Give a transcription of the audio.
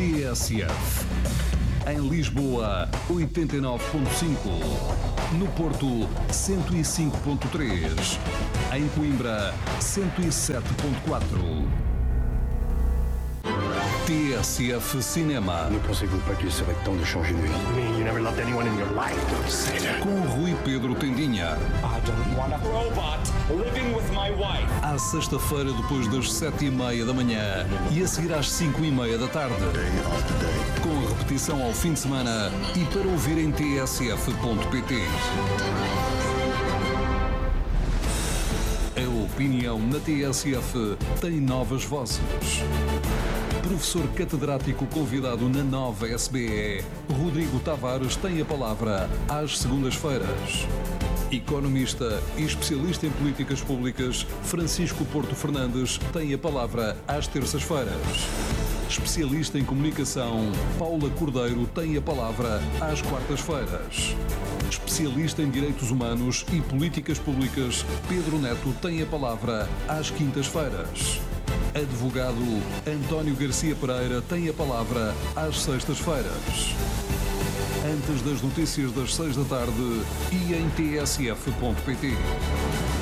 TSF. Em Lisboa, 89.5. No Porto, 105.3. Em Coimbra, 107.4. TSF Cinema. Ne pensez-vous pas qu'il serait temps de changer de vie? You mean you never loved anyone in your life? Don't say that. Com Rui Pedro Tendinha. I don't want a robot living with my wife. À sexta-feira, depois das 7h30 da manhã e a seguir às 5h30 da tarde. Com repetição ao fim de semana e para ouvir em tsf.pt. A opinião na TSF tem novas vozes. Professor catedrático convidado na nova SBE, Rodrigo Tavares tem a palavra às segundas-feiras. Economista e especialista em políticas públicas, Francisco Porto Fernandes tem a palavra às terças-feiras. Especialista em comunicação, Paula Cordeiro tem a palavra às quartas-feiras. Especialista em direitos humanos e políticas públicas, Pedro Neto tem a palavra às quintas-feiras. Advogado António Garcia Pereira tem a palavra às sextas-feiras. Antes das notícias das 6 da tarde e em tsf.pt.